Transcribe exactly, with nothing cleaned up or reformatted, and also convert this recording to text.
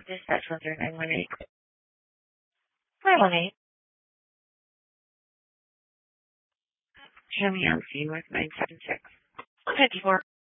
Dispatch one zero nine one eight. nine one eight. Show me L C with nine seven six. fifty-four.